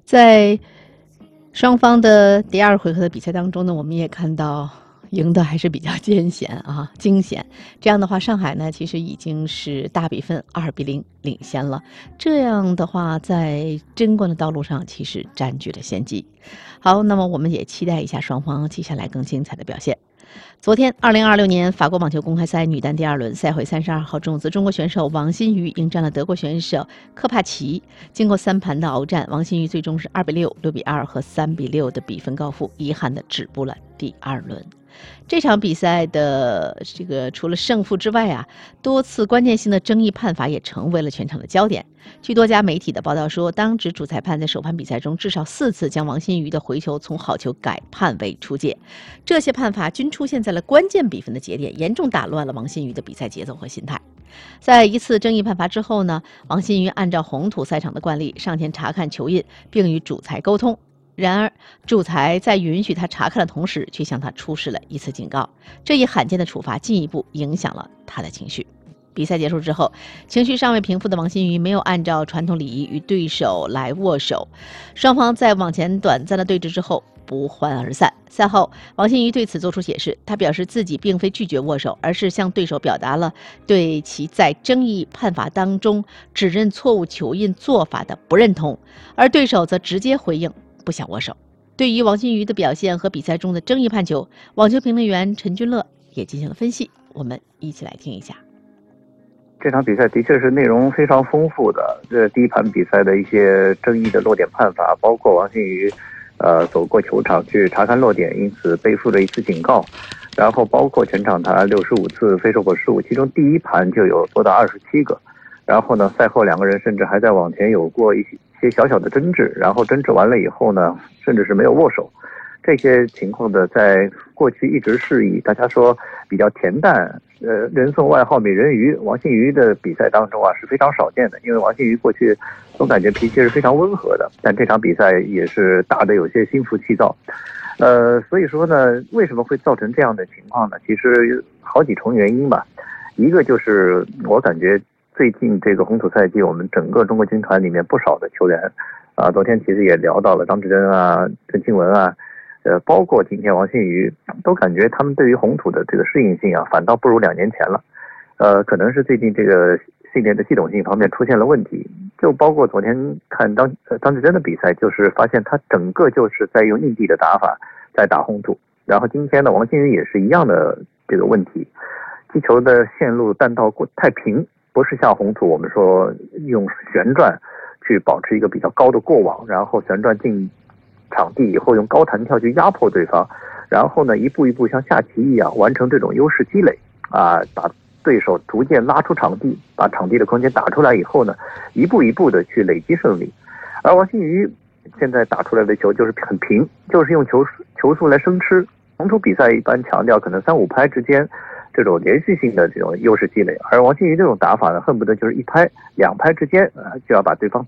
在双方的第二回合的比赛当中呢，我们也看到赢得还是比较艰险啊，惊险。这样的话，上海呢其实已经是大比分2-0领先了。这样的话，在争冠的道路上其实占据了先机。好，那么我们也期待一下双方接下来更精彩的表现。昨天，2026年法国网球公开赛女单第2轮赛会32号种子，中国选手王欣瑜迎战了德国选手科帕奇。经过3盘的鏖战，王欣瑜最终是2-6、6-2和3-6的比分高负，遗憾的止步了第2轮。这场比赛的除了胜负之外啊，多次关键性的争议判罚也成为了全场的焦点。据多家媒体的报道说，当值主裁判在首盘比赛中至少4次将王欣瑜的回球从好球改判为出界，这些判罚均出现在了关键比分的节点，严重打乱了王欣瑜的比赛节奏和心态。在一次争议判罚之后呢，王欣瑜按照红土赛场的惯例上前查看球印，并与主裁沟通。然而，主裁在允许他查看的同时，却向他出示了一次警告。这一罕见的处罚进一步影响了他的情绪。比赛结束之后，情绪尚未平复的王欣瑜没有按照传统礼仪与对手来握手，双方在往前短暂的对峙之后不欢而散。赛后，王欣瑜对此作出解释，他表示自己并非拒绝握手，而是向对手表达了对其在争议判罚当中指认错误球印做法的不认同，而对手则直接回应不想握手。对于王欣瑜的表现和比赛中的争议判球，网球评论员陈君乐也进行了分析，我们一起来听一下。 这场比赛的确是内容非常丰富的，这第一盘比赛的一些争议的落点判罚，包括王欣瑜走过球场去查看落点，因此背负了一次警告，然后包括全场他65次非受过失误，其中第一盘就有多达27个。然后呢，赛后两个人甚至还在网前有过一些小小的争执，然后争执完了以后呢，甚至是没有握手。这些情况的在过去一直是以大家说比较恬淡，人送外号美人鱼王欣瑜的比赛当中啊是非常少见的，因为王欣瑜过去总感觉脾气是非常温和的，但这场比赛也是打得有些心浮气躁。所以说呢，为什么会造成这样的情况呢？其实好几重原因吧。一个就是我感觉最近这个红土赛季，我们整个中国军团里面不少的球员啊，昨天其实也聊到了张志臻啊、郑钦文啊，包括今天王欣瑜，都感觉他们对于红土的这个适应性啊，反倒不如2年前了。可能是最近这个训练的系统性方面出现了问题。就包括昨天看张志臻的比赛，就是发现他整个就是在用硬地的打法在打红土。然后今天呢，王欣瑜也是一样的这个问题，击球的线路弹道太平，不是像红土我们说用旋转去保持一个比较高的过网，然后旋转进场地以后用高弹跳去压迫对方，然后呢一步一步像下棋一样完成这种优势积累啊，把对手逐渐拉出场地，把场地的空间打出来以后呢，一步一步的去累积胜利。而王欣瑜现在打出来的球就是很平，就是用球速来生吃。红土比赛一般强调可能3-5拍之间这种连续性的这种优势积累，而王欣瑜这种打法呢，恨不得就是1拍2拍之间就要把对方